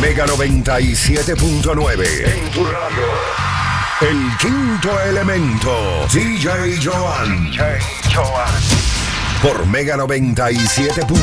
Mega 97.9. En tu radio. El quinto elemento. DJ Joan. Por Mega 97.9.